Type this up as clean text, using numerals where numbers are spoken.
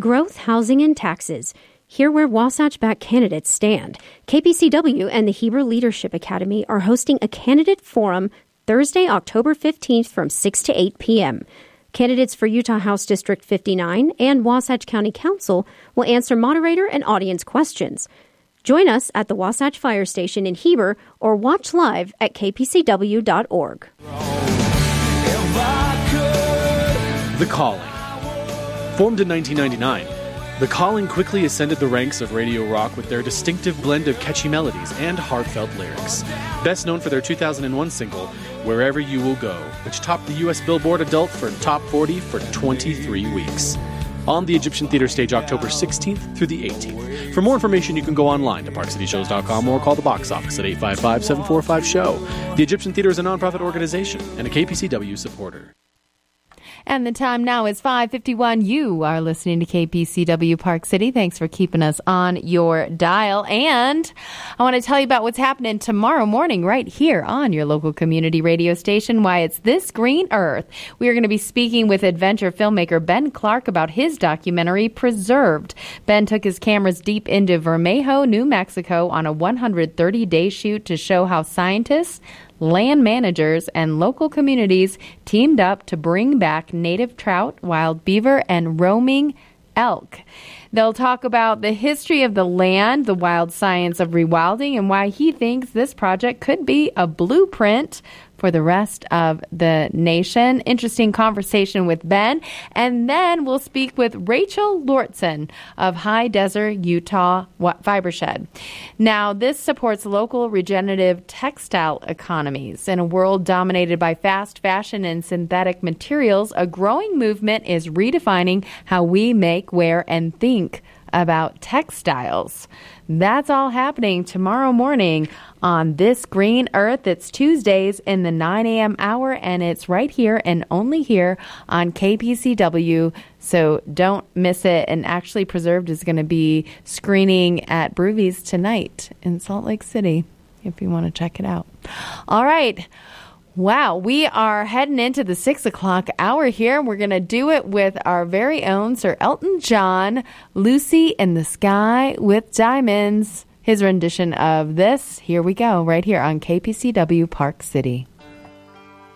Growth, housing, and taxes. Hear where Wasatch-backed candidates stand. KPCW and the Heber Leadership Academy are hosting a candidate forum Thursday, October 15th from 6 to 8 p.m. Candidates for Utah House District 59 and Wasatch County Council will answer moderator and audience questions. Join us at the Wasatch Fire Station in Heber or watch live at kpcw.org. The Calling. Formed in 1999, The Calling quickly ascended the ranks of radio rock with their distinctive blend of catchy melodies and heartfelt lyrics. Best known for their 2001 single, Wherever You Will Go, which topped the U.S. Billboard Adult for Top 40 for 23 weeks. On the Egyptian Theater stage October 16th through the 18th. For more information, you can go online to parkcityshows.com or call the box office at 855-745-SHOW. The Egyptian Theater is a nonprofit organization and a KPCW supporter. And the time now is 5:51. You are listening to KPCW Park City. Thanks for keeping us on your dial. And I want to tell you about what's happening tomorrow morning right here on your local community radio station, why it's This Green Earth. We are going to be speaking with adventure filmmaker Ben Clark about his documentary, Preserved. Ben took his cameras deep into Vermejo, New Mexico on a 130-day shoot to show how scientists, land managers, and local communities teamed up to bring back native trout, wild beaver, and roaming elk. They'll talk about the history of the land, the wild science of rewilding, and why he thinks this project could be a blueprint for the rest of the nation. Interesting conversation with Ben. And then we'll speak with Rachel Lortzen of High Desert, Utah Fiber Shed. Now, this supports local regenerative textile economies. In a world dominated by fast fashion and synthetic materials, a growing movement is redefining how we make, wear, and think about textiles. That's all happening tomorrow morning on This Green Earth. It's Tuesdays in the 9 a.m. hour, and it's right here and only here on KPCW, so don't miss it. And actually, Preserved is going to be screening at Broovies tonight in Salt Lake City, if you want to check it out. All right. Wow, we are heading into the 6 o'clock hour here. We're going to do it with our very own Sir Elton John, Lucy in the Sky with Diamonds. His rendition of this, here we go, right here on KPCW Park City.